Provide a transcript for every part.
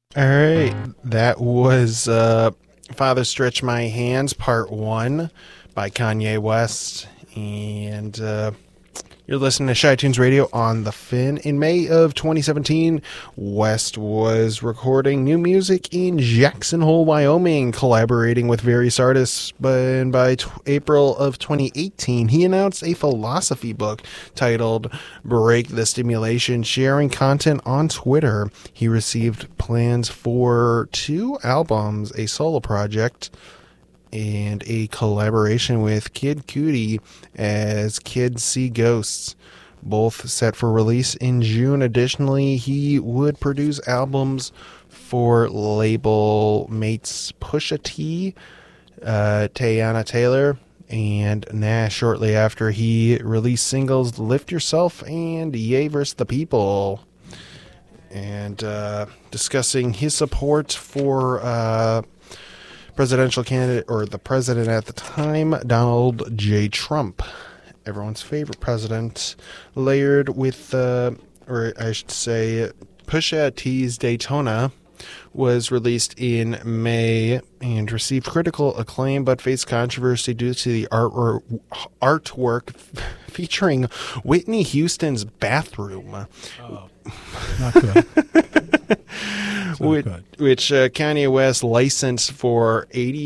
All right, that was Father Stretch My Hands Part 1 by Kanye West. And you're listening to Shy Tunes Radio on The Fin. In May of 2017, West was recording new music in Jackson Hole, Wyoming, collaborating with various artists. But by April of 2018, he announced a philosophy book titled Break the Stimulation, sharing content on Twitter. He received plans for 2 albums, a solo project, and a collaboration with Kid Cudi as Kids See Ghosts, both set for release in June. Additionally, he would produce albums for label mates Pusha T, Teyana Taylor, and Nash shortly after he released singles Lift Yourself and Ye vs. the People. And discussing his support for presidential candidate, or the president at the time, Donald J. Trump, everyone's favorite president, layered with, or I should say, Pusha T's Daytona was released in May and received critical acclaim, but faced controversy due to the artwork featuring Whitney Houston's bathroom. Oh, not good. which Kanye West licensed for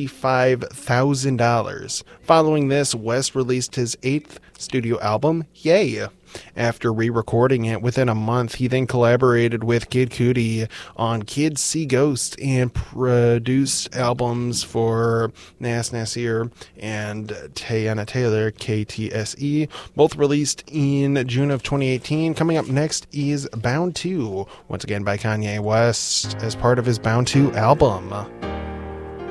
$85,000. Following this, West released his 8th studio album, Yay. After re-recording it within a month, he then collaborated with Kid Cudi on Kids See Ghosts and produced albums for Nas Nasir and Teyana Taylor, KTSE, both released in June of 2018. Coming up next is Bound 2, once again by Kanye West, as part of his Bound 2 album.